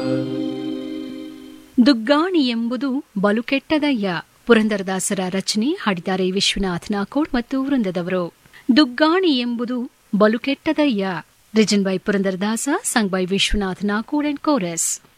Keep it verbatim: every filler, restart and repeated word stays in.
ದುಗ್ಗಾಣಿ ಎಂಬುದು ಬಲು ಕೆಟ್ಟದಯ್ಯ. ಪುರಂದರದಾಸರ ರಚನೆ. ಹಾಡಿದ್ದಾರೆ ವಿಶ್ವನಾಥ್ ನಾಕೋಡ್ ಮತ್ತು ವೃಂದದವರು. ದುಗ್ಗಾಣಿ ಎಂಬುದು ಬಲು ಕೆಟ್ಟದಯ್ಯ. Region by Purandaradasa, sung by Vishwanath Nakod and chorus.